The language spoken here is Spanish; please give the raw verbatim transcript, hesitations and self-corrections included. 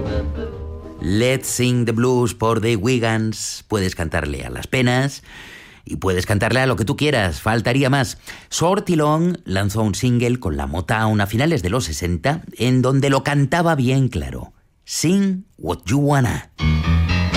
Let's Sing the Blues por The Wiggins. Puedes cantarle a las penas y puedes cantarle a lo que tú quieras, faltaría más. Shorty Long lanzó un single con la Motown a finales de los sesenta en donde lo cantaba bien claro. Sing What You Wanna.